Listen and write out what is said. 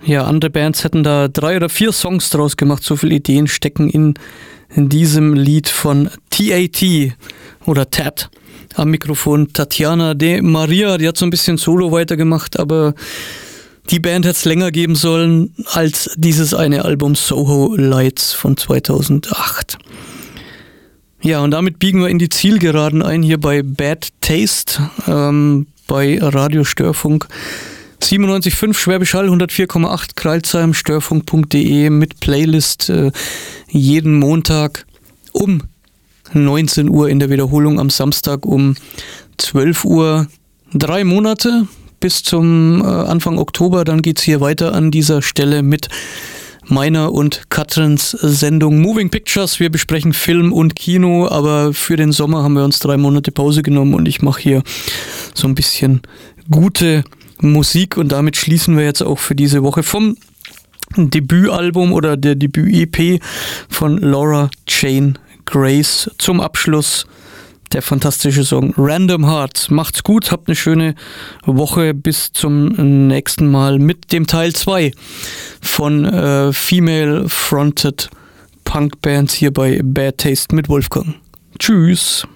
Ja, andere Bands hätten da 3 oder 4 Songs draus gemacht. So viele Ideen stecken in diesem Lied von TAT oder TAT. Am Mikrofon Tatjana de Maria, die hat so ein bisschen Solo weitergemacht, aber die Band hätte es länger geben sollen als dieses eine Album Soho Lights von 2008. Ja, und damit biegen wir in die Zielgeraden ein, hier bei Bad Taste, bei Radio Störfunk 97,5 Schwäbisch Hall, 104,8 Kreilsheim, störfunk.de mit Playlist jeden Montag um 19 Uhr in der Wiederholung am Samstag um 12 Uhr. 3 Monate bis zum Anfang Oktober, dann geht's hier weiter an dieser Stelle mit meiner und Katrins Sendung Moving Pictures. Wir besprechen Film und Kino, aber für den Sommer haben wir uns 3 Monate Pause genommen und ich mache hier so ein bisschen gute Musik und damit schließen wir jetzt auch für diese Woche vom Debütalbum oder der Debüt-EP von Laura Jane Grace zum Abschluss der fantastische Song Random Hearts. Macht's gut, habt eine schöne Woche, bis zum nächsten Mal mit dem Teil 2 von Female Fronted Punk Bands hier bei Bad Taste mit Wolfgang. Tschüss.